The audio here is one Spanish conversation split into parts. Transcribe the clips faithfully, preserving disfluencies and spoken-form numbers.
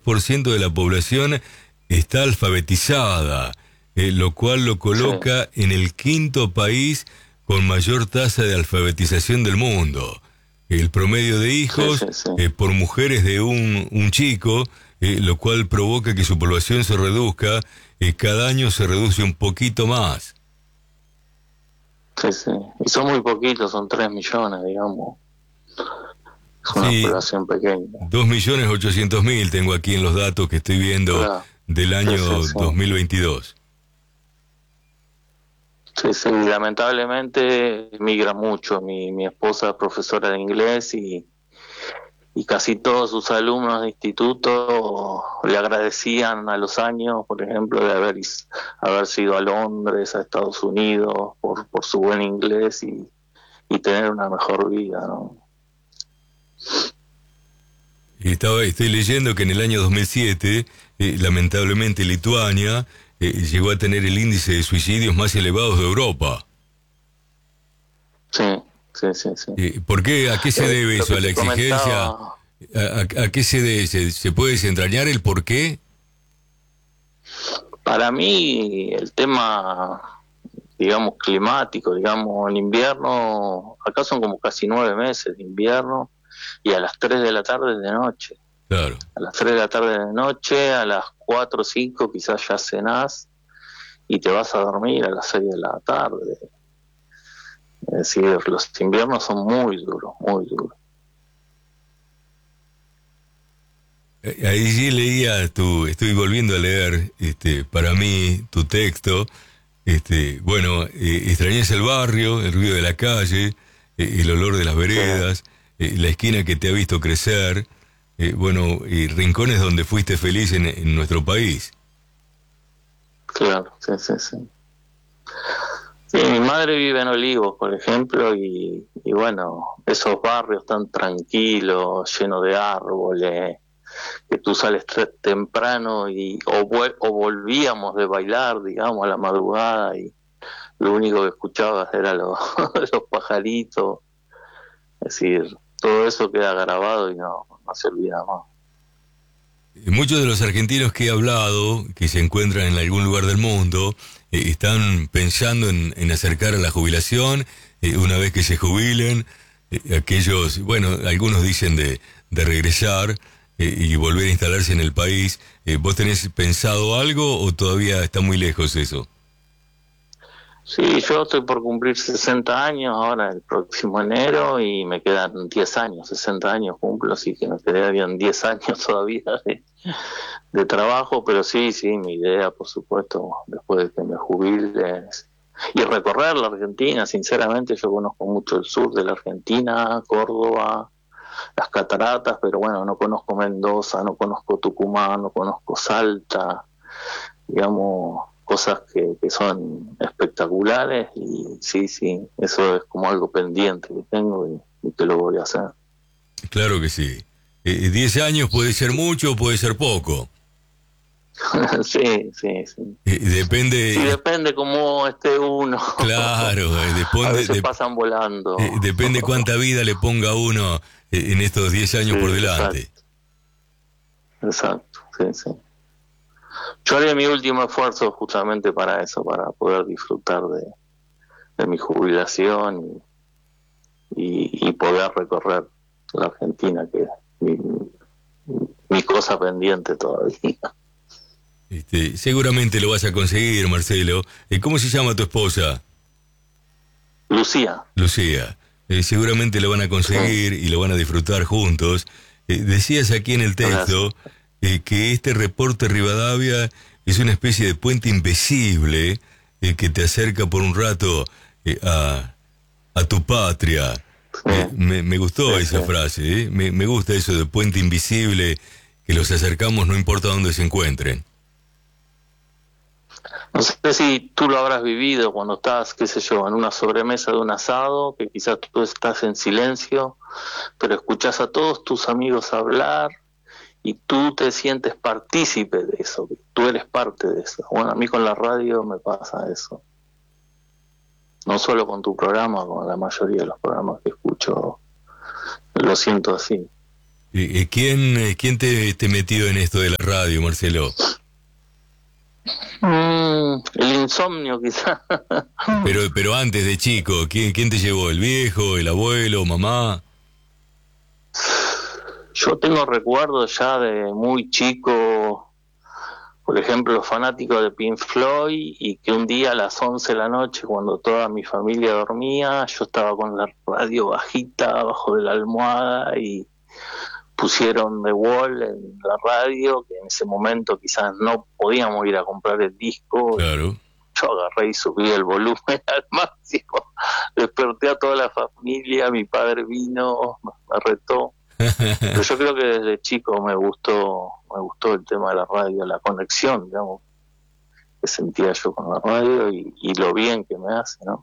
por ciento de la población está alfabetizada, eh, lo cual lo coloca sí. en el quinto país con mayor tasa de alfabetización del mundo. El promedio de hijos sí, sí, sí. Eh, por mujeres de un, un chico, eh, lo cual provoca que su población se reduzca, eh, cada año se reduce un poquito más. Sí, sí, y son muy poquitos, son tres millones, digamos. Es una sí, población pequeña. dos millones ochocientos mil tengo aquí en los datos que estoy viendo claro. del año sí, sí, sí. dos mil veintidós. Sí, sí, lamentablemente migra mucho. Mi, mi esposa es profesora de inglés y, y casi todos sus alumnos de instituto le agradecían a los años, por ejemplo, de haber, haber ido a Londres, a Estados Unidos, por, por su buen inglés y, y tener una mejor vida, ¿no? Y estaba, estoy leyendo que en el año dos mil siete, eh, lamentablemente Lituania eh, llegó a tener el índice de suicidios más elevados de Europa. Sí, sí, sí. sí. Eh, ¿Por qué? ¿A qué se debe eh, eso? ¿A la exigencia? ¿A, a, a qué se debe? ¿Se, ¿Se puede desentrañar el por qué? Para mí, el tema, digamos, climático, digamos, en invierno, acá son como casi nueve meses de invierno, y a las tres de la tarde es de noche. Claro. A las tres de la tarde de noche, a las cuatro o cinco quizás ya cenás y te vas a dormir a las seis de la tarde. Es decir, los inviernos son muy duros, muy duros. Ahí sí leía tu, estoy volviendo a leer, este, para mí, tu texto. Este, bueno, eh, extrañas el barrio, el ruido de la calle, eh, el olor de las veredas, eh, la esquina que te ha visto crecer, eh, bueno, y rincones donde fuiste feliz en, en nuestro país. Claro, sí, sí, sí. Sí, mi madre vive en Olivos, por ejemplo, y, y bueno, esos barrios tan tranquilos, llenos de árboles, que tú sales temprano y o, o volvíamos de bailar, digamos, a la madrugada y lo único que escuchabas era los, los pajaritos. Es decir, todo eso queda grabado y no, no se olvida más. Muchos de los argentinos que he hablado, que se encuentran en algún lugar del mundo, eh, están pensando en, en acercar a la jubilación, eh, una vez que se jubilen, eh, aquellos, bueno, algunos dicen de, de regresar eh, y volver a instalarse en el país. Eh, ¿Vos tenés pensado algo o todavía está muy lejos eso? Sí, yo estoy por cumplir sesenta años ahora el próximo enero y me quedan diez años, sesenta años cumplo, así que me quedarían diez años todavía de, de trabajo, pero sí, sí, mi idea, por supuesto, después de que me jubile y recorrer la Argentina. Sinceramente yo conozco mucho el sur de la Argentina, Córdoba, las cataratas, pero bueno, no conozco Mendoza, no conozco Tucumán, no conozco Salta, digamos, cosas que, que son espectaculares y sí, sí, eso es como algo pendiente que tengo y, y que lo voy a hacer. Claro que sí. Eh, diez años puede ser mucho o puede ser poco. sí, sí, sí. Eh, depende... Sí, depende cómo esté uno. Claro, eh, depende, a veces de, pasan volando. Eh, depende cuánta vida le ponga uno eh, en estos diez años sí, por delante. Exacto, exacto, sí, sí. Yo haré mi último esfuerzo justamente para eso, para poder disfrutar de, de mi jubilación y, y, y poder recorrer la Argentina, que es mi, mi cosa pendiente todavía. Este, seguramente lo vas a conseguir, Marcelo. Eh, ¿Cómo se llama tu esposa? Lucía. Lucía. Eh, seguramente lo van a conseguir sí. y lo van a disfrutar juntos. Eh, decías aquí en el texto eh, que este reporte Rivadavia es una especie de puente invisible eh, que te acerca por un rato eh, a, a tu patria. Sí. Eh, me, me gustó sí, esa sí. frase, ¿eh? me, me gusta eso de puente invisible, que los acercamos no importa dónde se encuentren. No sé si tú lo habrás vivido cuando estás, qué sé yo, en una sobremesa de un asado, que quizás tú estás en silencio, pero escuchás a todos tus amigos hablar y tú te sientes partícipe de eso, tú eres parte de eso. Bueno, a mí con la radio me pasa eso. No solo con tu programa, con la mayoría de los programas que escucho, lo siento así. Eh, eh, ¿Quién, eh, quién te, te metió en esto de la radio, Marcelo? Mm, el insomnio, quizás. Pero, pero antes de chico, ¿quién, quién te llevó? ¿El viejo, el abuelo, mamá? Yo tengo recuerdos ya de muy chico, por ejemplo, fanático de Pink Floyd, y que un día a las once de la noche, cuando toda mi familia dormía, yo estaba con la radio bajita abajo de la almohada y pusieron The Wall en la radio, que en ese momento quizás no podíamos ir a comprar el disco. Claro. Yo agarré y subí el volumen al máximo, desperté a toda la familia, mi padre vino, me retó. Pero yo creo que desde chico me gustó, me gustó el tema de la radio, la conexión, digamos, que sentía yo con la radio y, y lo bien que me hace, ¿no?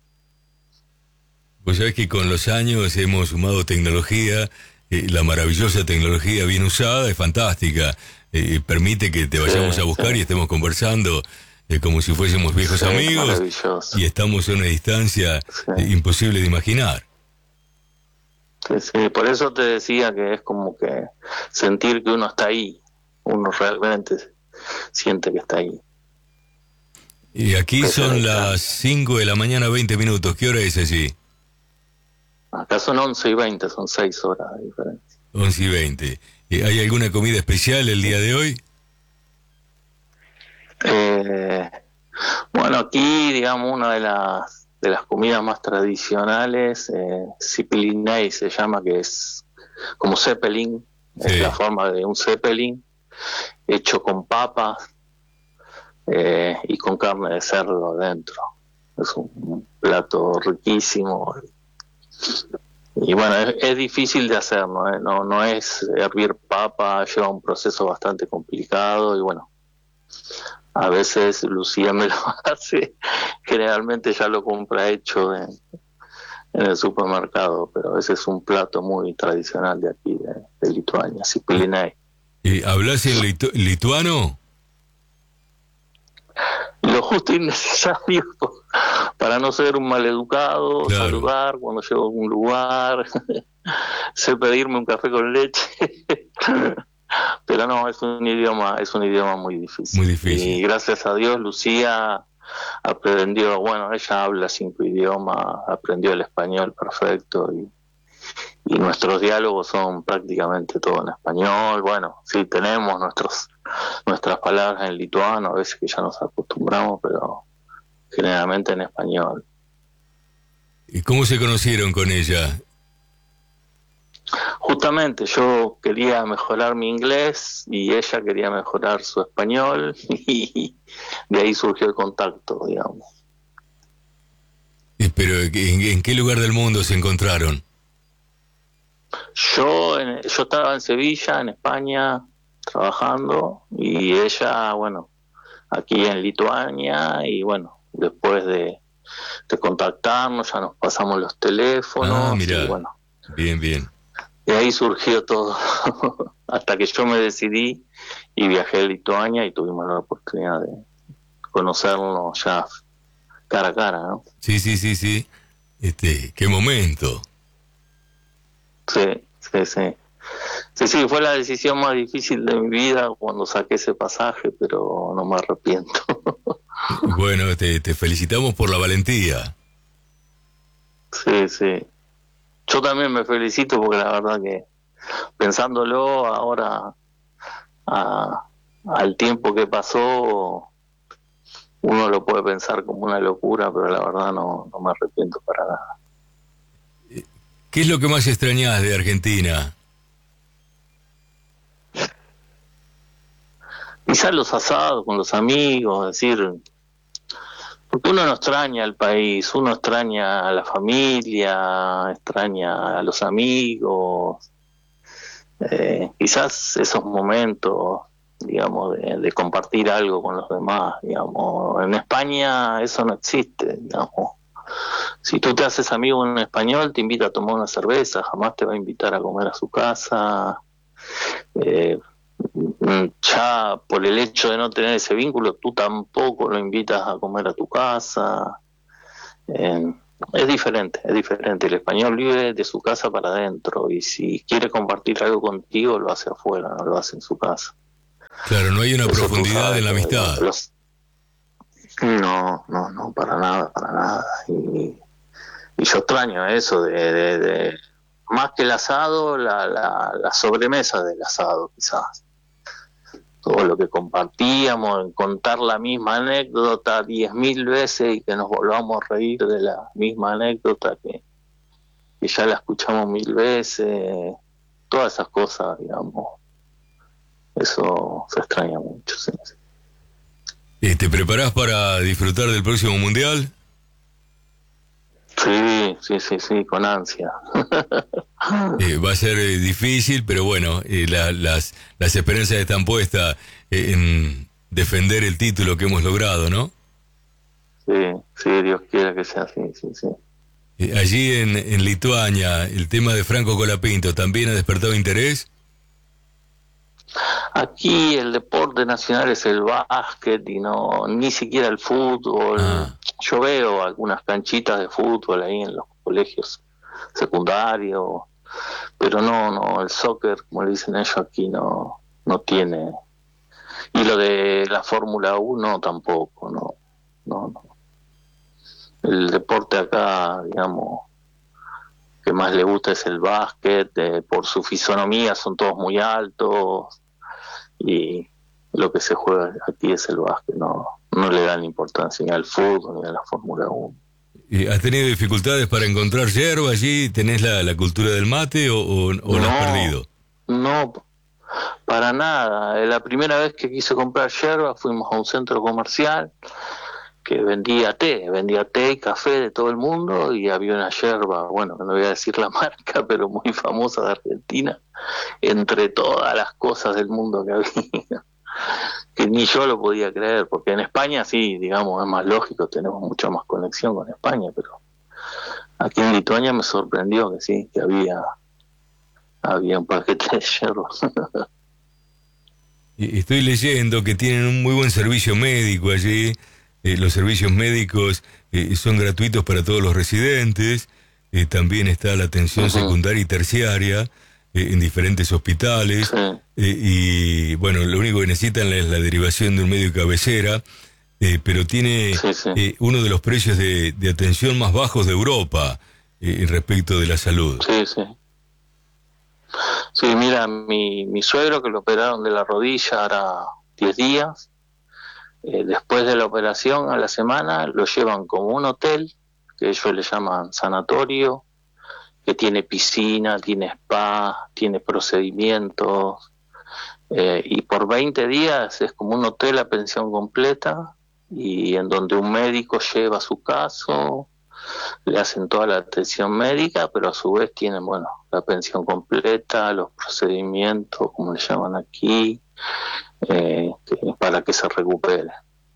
Pues sabés que con los años hemos sumado tecnología, eh, la maravillosa tecnología bien usada es fantástica, eh, permite que te vayamos sí, a buscar sí. y estemos conversando eh, como si fuésemos viejos sí, amigos y estamos a una distancia sí. eh, imposible de imaginar. Sí, sí, por eso te decía que es como que sentir que uno está ahí, uno realmente siente que está ahí. Y aquí Pese son las cinco de la mañana, veinte minutos. ¿Qué hora es allí? Acá son once y veinte, son seis horas de diferencia. once y veinte. ¿Hay alguna comida especial el día de hoy? Eh, bueno, aquí, digamos, una de las de las comidas más tradicionales, eh, Zipilinei se llama, que es como zeppelin, sí. es la forma de un zeppelin, hecho con papas eh, y con carne de cerdo adentro. Es un, un plato riquísimo. Y bueno, es, es difícil de hacer, ¿no? ¿Eh? No, no es hervir papa, lleva un proceso bastante complicado y bueno, a veces Lucía me lo hace, generalmente ya lo compra hecho en, en el supermercado, pero ese es un plato muy tradicional de aquí, de, de Lituania, Zipilinei. ¿Y hablas en litu- lituano? Lo justo y necesario para no ser un maleducado, claro. Saludar cuando llego a algún lugar, sé pedirme un café con leche. Pero no, es un idioma, es un idioma muy difícil. Muy difícil. Y gracias a Dios, Lucía aprendió, bueno, ella habla cinco idiomas, aprendió el español perfecto y, y nuestros diálogos son prácticamente todo en español. Bueno, sí tenemos nuestros nuestras palabras en lituano, a veces que ya nos acostumbramos, pero generalmente en español. ¿Y cómo se conocieron con ella? Justamente yo quería mejorar mi inglés y ella quería mejorar su español y de ahí surgió el contacto, digamos. ¿Pero en, en qué lugar del mundo se encontraron? Yo, en, yo estaba en Sevilla, en España, trabajando, y ella, bueno, aquí en Lituania, y bueno, después de, de contactarnos ya nos pasamos los teléfonos. Ah, mira, y bueno, bien, bien. Y ahí surgió todo, hasta que yo me decidí y viajé a Lituania y tuvimos la oportunidad de conocernos ya cara a cara, ¿no? Sí, sí, sí, sí. Este, qué momento. Sí, sí, sí. Sí, sí, fue la decisión más difícil de mi vida cuando saqué ese pasaje, pero no me arrepiento. Bueno, te, te felicitamos por la valentía. Sí, sí. Yo también me felicito porque la verdad que pensándolo ahora a, al tiempo que pasó, uno lo puede pensar como una locura, pero la verdad no, no me arrepiento para nada. ¿Qué es lo que más extrañás de Argentina? Quizás los asados con los amigos, es decir, porque uno no extraña al país, uno extraña a la familia, extraña a los amigos, eh, quizás esos momentos, digamos, de, de compartir algo con los demás, digamos. En España eso no existe, digamos. Si tú te haces amigo en un español, te invita a tomar una cerveza, jamás te va a invitar a comer a su casa. Eh, ya por el hecho de no tener ese vínculo, tú tampoco lo invitas a comer a tu casa. Eh, Es diferente, es diferente. El español vive de su casa para adentro y si quiere compartir algo contigo lo hace afuera, no lo hace en su casa. Claro, no hay una Eso profundidad en la que, amistad. los... No, no, no, para nada, para nada. Y, y yo extraño eso de, de, de más que el asado, la, la, la sobremesa del asado, quizás. Todo lo que compartíamos, contar la misma anécdota diez mil veces y que nos volvamos a reír de la misma anécdota que, que ya la escuchamos mil veces, todas esas cosas, digamos, eso se extraña mucho. Sí, sí. Eh, ¿Te preparás para disfrutar del próximo Mundial? Sí, sí, sí, sí, con ansia. Eh, va a ser eh, difícil, pero bueno, eh, la, las, las esperanzas están puestas eh, en defender el título que hemos logrado, ¿no? Sí, sí, Dios quiera que sea así, sí, sí. Eh, allí en, en Lituania, el tema de Franco Colapinto, ¿también ha despertado interés? Aquí el deporte nacional es el básquet y no ni siquiera el fútbol. Ah. Yo veo algunas canchitas de fútbol ahí en los colegios secundarios, pero no, no, el soccer, como le dicen ellos aquí, no, no tiene. Y lo de la Fórmula uno tampoco, no, no, no. El deporte acá, digamos, que más le gusta es el básquet, eh, por su fisonomía son todos muy altos y lo que se juega aquí es el básquet, no, no le dan importancia ni al fútbol ni a la Fórmula uno. ¿Has tenido dificultades para encontrar yerba allí? ¿Tenés la, la cultura del mate o, o, o no, la has perdido? No, para nada. La primera vez que quise comprar yerba fuimos a un centro comercial que vendía té, vendía té y café de todo el mundo y había una yerba, bueno, no voy a decir la marca, pero muy famosa de Argentina, entre todas las cosas del mundo que había, que ni yo lo podía creer, porque en España sí, digamos, es más lógico, tenemos mucha más conexión con España, pero aquí en Lituania me sorprendió que sí, que había, había un paquete de yerba. Estoy leyendo que tienen un muy buen servicio médico allí. Eh, los servicios médicos eh, son gratuitos para todos los residentes. Eh, también está la atención uh-huh. secundaria y terciaria eh, en diferentes hospitales. Sí. Eh, y bueno, lo único que necesitan es la derivación de un médico cabecera, eh, pero tiene sí, sí. Eh, uno de los precios de, de atención más bajos de Europa eh, respecto de la salud. Sí, sí. Sí, mira, mi, mi suegro que lo operaron de la rodilla ahora diez días. Eh, después de la operación, a la semana, lo llevan como un hotel, que ellos le llaman sanatorio, que tiene piscina, tiene spa, tiene procedimientos, eh, y por veinte días es como un hotel a pensión completa, y en donde un médico lleva su caso, le hacen toda la atención médica, pero a su vez tienen, bueno, la pensión completa, los procedimientos, como le llaman aquí, Eh, para que se recupere.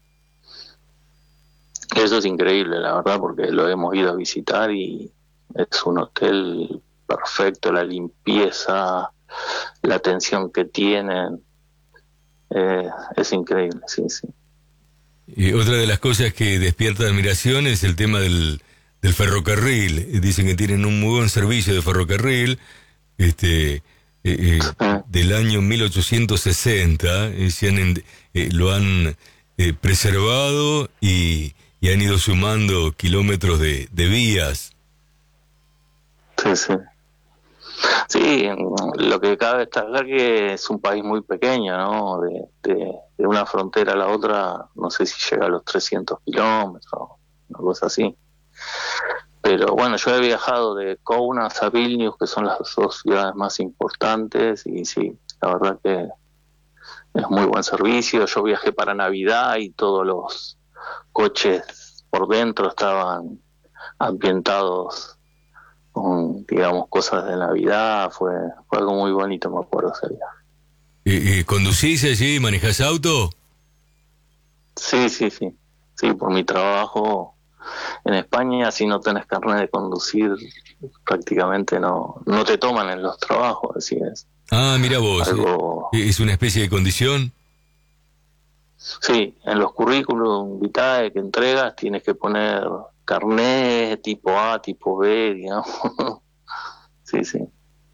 Eso es increíble, la verdad, porque lo hemos ido a visitar y es un hotel perfecto, la limpieza, la atención que tienen, eh, es increíble, sí, sí. Y otra de las cosas que despierta admiración es el tema del, del ferrocarril. Dicen que tienen un muy buen servicio de ferrocarril, este... Eh, eh, del año mil ochocientos sesenta, eh, se han, eh, lo han eh, preservado y, y han ido sumando kilómetros de, de vías. Sí, sí. Sí, lo que cabe destacar que es un país muy pequeño, ¿no? De, de, de una frontera a la otra, no sé si llega a los trescientos kilómetros, una cosa así. Pero bueno, yo he viajado de Kaunas a Vilnius, que son las dos ciudades más importantes, y sí, la verdad que es muy buen servicio. Yo viajé para Navidad y todos los coches por dentro estaban ambientados con, digamos, cosas de Navidad. Fue, fue algo muy bonito, me acuerdo ese viaje. ¿Y, y conducís allí, manejás auto? Sí, sí, sí. Sí, por mi trabajo en España, si no tenés carnet de conducir, prácticamente no, no te toman en los trabajos, así es. Ah, mira vos, Algo... ¿es una especie de condición? Sí, en los currículum vitae que entregas tienes que poner carnet tipo A, tipo B, digamos. Sí, sí.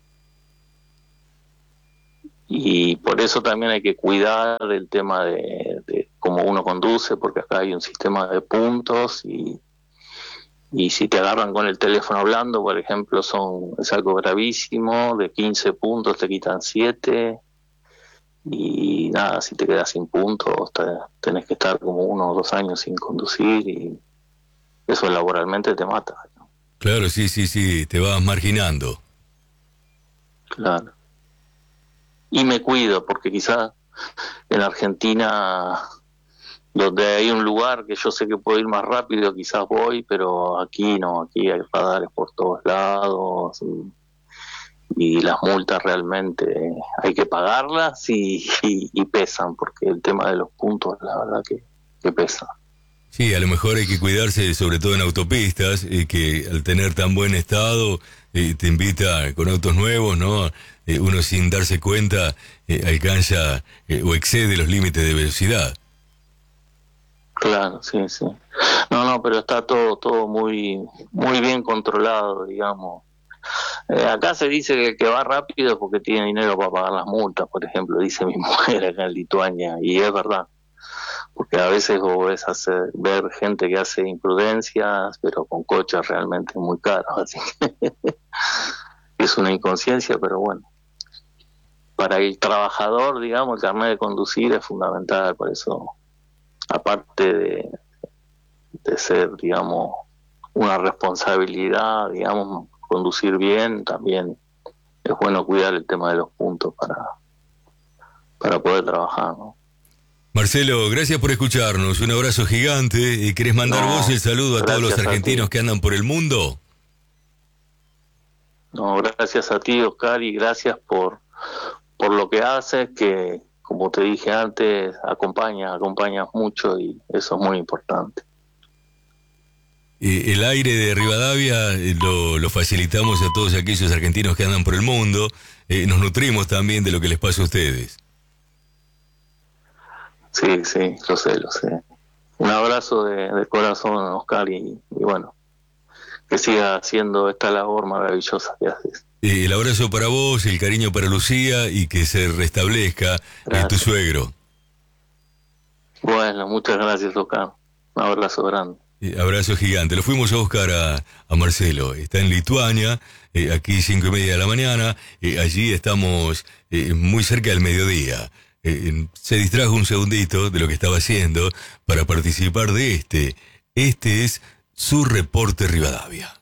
Y por eso también hay que cuidar el tema de, de cómo uno conduce, porque acá hay un sistema de puntos y, y si te agarran con el teléfono hablando, por ejemplo, son es algo gravísimo, de quince puntos te quitan siete y nada, si te quedas sin puntos te, tenés que estar como uno o dos años sin conducir y eso laboralmente te mata, ¿no? Claro, sí, sí, sí, te vas marginando. Claro. Y me cuido, porque quizás en Argentina, donde hay un lugar que yo sé que puedo ir más rápido, quizás voy, pero aquí no, aquí hay radares por todos lados y, y las multas realmente hay que pagarlas y, y, y pesan, porque el tema de los puntos, la verdad que, que pesa. Sí, a lo mejor hay que cuidarse, sobre todo en autopistas, eh, que al tener tan buen estado, eh, te invita con autos nuevos, ¿no? Eh, uno sin darse cuenta eh, alcanza eh, o excede los límites de velocidad. Claro, sí, sí. No, no, pero está todo, todo muy, muy bien controlado, digamos. Eh, acá se dice que el que va rápido es porque tiene dinero para pagar las multas, por ejemplo, dice mi mujer acá en Lituania, y es verdad. Porque a veces vos ves hacer, ver gente que hace imprudencias, pero con coches realmente muy caros, así que es una inconsciencia, pero bueno. Para el trabajador, digamos, el carnet de conducir es fundamental, por eso, aparte de, de ser, digamos, una responsabilidad, digamos, conducir bien, también es bueno cuidar el tema de los puntos para, para poder trabajar, ¿no? Marcelo, gracias por escucharnos, un abrazo gigante. ¿Y querés mandar No, vos el saludo a todos los argentinos a que andan por el mundo? No, gracias a ti, Oscar, y gracias por, por lo que haces, que como te dije antes, acompañas, acompañas mucho y eso es muy importante. Eh, el aire de Rivadavia eh, lo, lo facilitamos a todos aquellos argentinos que andan por el mundo. Eh, nos nutrimos también de lo que les pasa a ustedes. Sí, sí, lo sé, lo sé. Un abrazo de, de corazón, Oscar, y, y bueno, que siga haciendo esta labor maravillosa que haces. Eh, el abrazo para vos, el cariño para Lucía y que se restablezca eh, tu suegro. Bueno, muchas gracias, Oscar. Un abrazo grande. Eh, abrazo gigante. Lo fuimos a buscar a, a Marcelo. Está en Lituania, eh, aquí cinco y media de la mañana. Eh, allí estamos eh, muy cerca del mediodía. Eh, se distrajo un segundito de lo que estaba haciendo para participar de este. Este es su reporte Rivadavia.